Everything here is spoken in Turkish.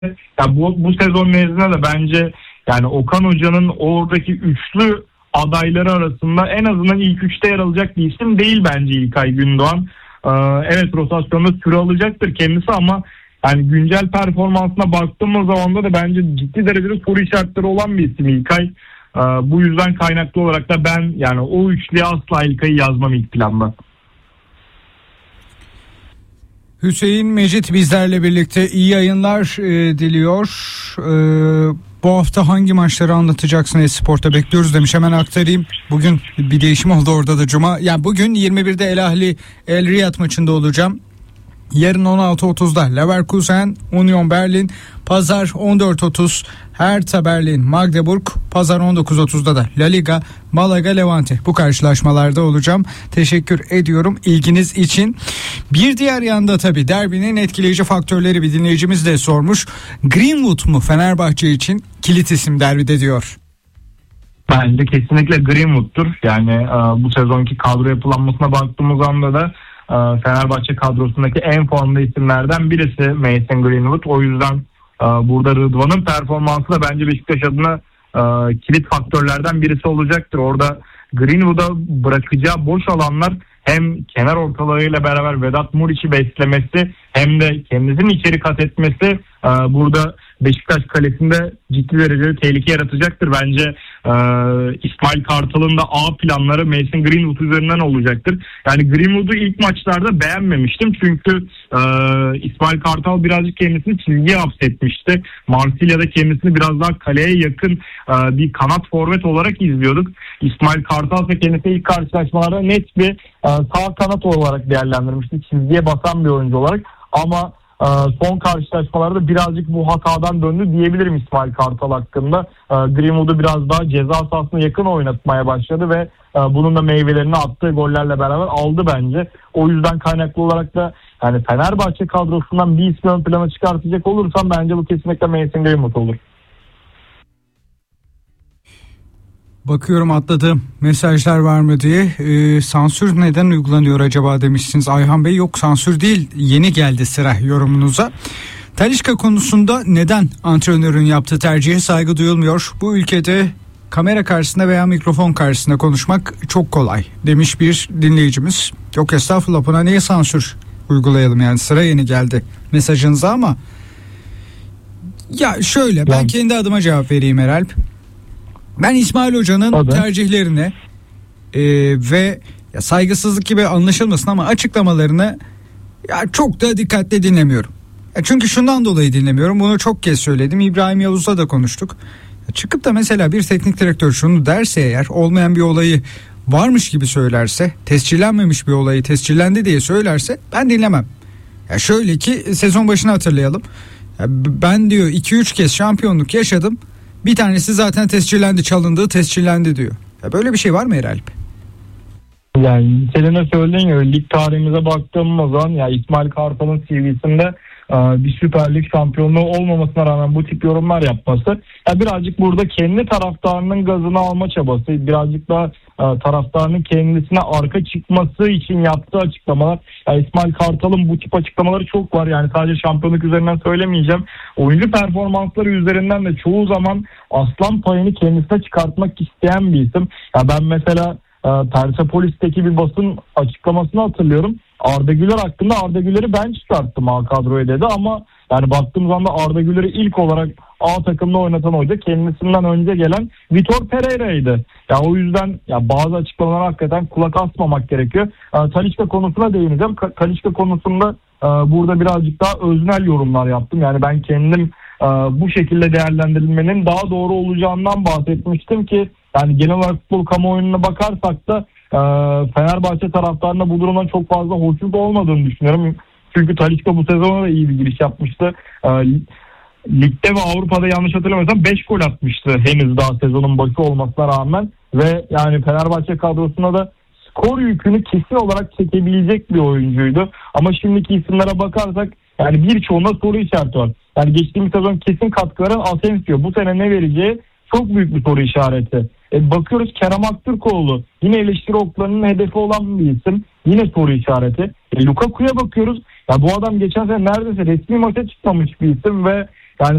Ya bu sezon nezdinde de bence yani Okan Hoca'nın oradaki üçlü adayları arasında en azından ilk üçte yer alacak bir isim değil bence İlkay Gündoğan. Evet, rotasyonda süre alacaktır kendisi ama yani güncel performansına baktığımız zaman da bence ciddi derecede soru işaretleri olan bir isim İlkay. Bu yüzden kaynaklı olarak da ben yani o üçlüye asla İlkay'ı yazmam ilk planda. Hüseyin Mecit bizlerle birlikte, iyi yayınlar diliyor. Bu hafta hangi maçları anlatacaksın Espor'ta bekliyoruz demiş, hemen aktarayım. Bugün bir değişim oldu orada da cuma. Yani bugün 21'de El Ahli El Riyad maçında olacağım. Yarın 16.30'da Leverkusen Union Berlin, pazar 14.30 Hertha Berlin Magdeburg, pazar 19.30'da da La Liga Malaga Levante. Bu karşılaşmalarda olacağım. Teşekkür ediyorum ilginiz için. Bir diğer yanda tabii derbinin etkileyici faktörleri bir dinleyicimiz de sormuş. Greenwood mu Fenerbahçe için kilit isim derbide diyor. Bence kesinlikle Greenwood'tur. Yani bu sezonki kadro yapılanmasına baktığımız anda da Fenerbahçe kadrosundaki en formda isimlerden birisi Mason Greenwood. O yüzden burada Rıdvan'ın performansı da bence Beşiktaş adına kilit faktörlerden birisi olacaktır. Orada Greenwood'a bırakacağı boş alanlar hem kenar ortalarıyla beraber Vedat Muriç'i beslemesi hem de kendisinin içeri kat etmesi burada Beşiktaş kalesinde ciddi derecede tehlike yaratacaktır. Bence İsmail Kartal'ın da A planları Mason Greenwood üzerinden olacaktır. Yani Greenwood'u ilk maçlarda beğenmemiştim. Çünkü İsmail Kartal birazcık kendisini çizgiye hapsetmişti. Marsilya'da kendisini biraz daha kaleye yakın bir kanat forvet olarak izliyorduk. İsmail Kartal ise kendisi ilk karşılaşmalarda net bir sağ kanat olarak değerlendirmişti. Çizgiye basan bir oyuncu olarak. Ama son karşılaşmalarda birazcık bu hatadan döndü diyebilirim İsmail Kartal hakkında. Greenwood'u biraz daha ceza sahasına yakın oynatmaya başladı ve bunun da meyvelerini attığı gollerle beraber aldı bence. O yüzden kaynaklı olarak da yani Fenerbahçe kadrosundan bir ismi ön plana çıkartacak olursam bence bu kesinlikle Mason Greenwood olur. Bakıyorum atladığım mesajlar var mı diye. Sansür neden uygulanıyor acaba demişsiniz Ayhan Bey. Yok, sansür değil, yeni geldi sıra yorumunuza. Talisca konusunda neden antrenörün yaptığı tercihe saygı duyulmuyor? Bu ülkede kamera karşısında veya mikrofon karşısında konuşmak çok kolay demiş bir dinleyicimiz. Yok estağfurullah, buna niye sansür uygulayalım, yani sıra yeni geldi mesajınıza. Ama ya şöyle, ben kendi adıma cevap vereyim Eralp. Ben İsmail Hoca'nın tercihlerine ve ya saygısızlık gibi anlaşılmasın ama açıklamalarını ya çok da dikkatli dinlemiyorum. Çünkü şundan dolayı dinlemiyorum. Bunu çok kez söyledim. İbrahim Yavuz'la da konuştuk. Çıkıp da mesela bir teknik direktör şunu derse eğer, olmayan bir olayı varmış gibi söylerse, tescillenmemiş bir olayı tescillendi diye söylerse ben dinlemem. Ya şöyle ki sezon başını hatırlayalım. Ya ben diyor 2-3 kez şampiyonluk yaşadım. Bir tanesi zaten tescillendi, çalındığı tescillendi diyor. Ya böyle bir şey var mı Eralp? Yani senin de söylediğin gibi lig tarihimize baktığımız zaman ya İsmail Kartal'ın CV'sinde bir Süper Lig şampiyonluğu olmamasına rağmen bu tip yorumlar yapması ya birazcık burada kendi taraftarının gazını alma çabası, birazcık da taraftarının kendisine arka çıkması için yaptığı açıklamalar. Ya İsmail Kartal'ın bu tip açıklamaları çok var. Yani sadece şampiyonluk üzerinden söylemeyeceğim. Oyuncu performansları üzerinden de çoğu zaman aslan payını kendisine çıkartmak isteyen bir isim. Ya ben mesela Persepolis'teki bir basın açıklamasını hatırlıyorum. Arda Güler hakkında Arda Güler'i ben çıkarttım A kadroya dedi ama yani baktığımız anda Arda Güler'i ilk olarak A takımda oynatan hoca kendisinden önce gelen Vitor Pereira'ydı. Ya o yüzden ya bazı açıklamalara hakikaten kulak asmamak gerekiyor. Talisca konusuna değineceğim. Talisca konusunda burada birazcık daha öznel yorumlar yaptım. Yani ben kendim bu şekilde değerlendirilmenin daha doğru olacağından bahsetmiştim ki yani genel olarak futbol kamuoyuna bakarsak da Fenerbahçe taraftarına bu durumdan çok fazla hoşnut olmadığını düşünüyorum. Çünkü Talisca bu sezona da iyi bir giriş yapmıştı. Ligde ve Avrupa'da yanlış hatırlamıyorsam 5 gol atmıştı henüz daha sezonun başı olmasına rağmen. Ve yani Fenerbahçe kadrosuna da skor yükünü kesin olarak çekebilecek bir oyuncuydu. Ama şimdiki isimlere bakarsak yani birçoğunda soru işareti var. Yani geçtiğimiz sezon kesin katkı veren Asensio. Bu sene ne vereceği çok büyük bir soru işareti. Bakıyoruz Kerem Aktürkoğlu yine eleştiri oklarının hedefi olan bir isim. Yine soru işareti. Lukaku'ya bakıyoruz. Ya bu adam geçen sene neredeyse resmi maça çıkmamış bir isim ve